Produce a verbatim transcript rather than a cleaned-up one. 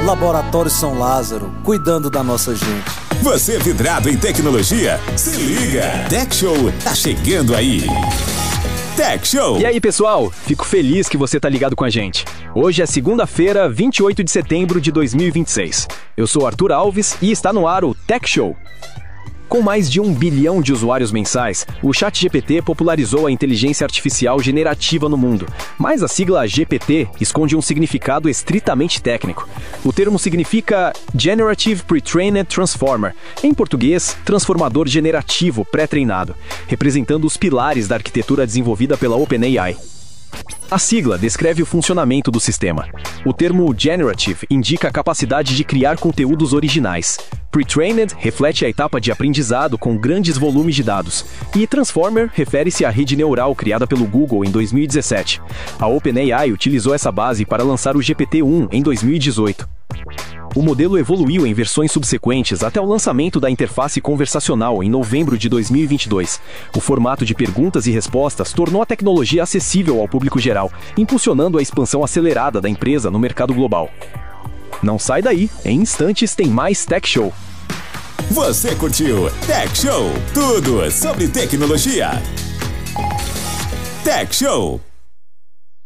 Laboratório São Lázaro, cuidando da nossa gente. Você vidrado em tecnologia? Se liga! Tech Show tá chegando aí! Tech Show! E aí, pessoal? Fico feliz que você tá ligado com a gente. Hoje é segunda-feira, vinte e oito de setembro de dois mil e vinte e seis. Eu sou Arthur Alves e está no ar o Tech Show. Com mais de um bilhão de usuários mensais, o ChatGPT popularizou a inteligência artificial generativa no mundo. Mas a sigla G P T esconde um significado estritamente técnico. O termo significa Generative Pre-trained Transformer, em português, transformador generativo pré-treinado, representando os pilares da arquitetura desenvolvida pela OpenAI. A sigla descreve o funcionamento do sistema. O termo Generative indica a capacidade de criar conteúdos originais. Pre-trained reflete a etapa de aprendizado com grandes volumes de dados. E Transformer refere-se à rede neural criada pelo Google em dois mil e dezessete. A OpenAI utilizou essa base para lançar o G P T um em dois mil e dezoito. O modelo evoluiu em versões subsequentes até o lançamento da interface conversacional em novembro de dois mil e vinte e dois. O formato de perguntas e respostas tornou a tecnologia acessível ao público geral, impulsionando a expansão acelerada da empresa no mercado global. Não sai daí, em instantes tem mais Tech Show. Você curtiu Tech Show? Tudo sobre tecnologia. Tech Show.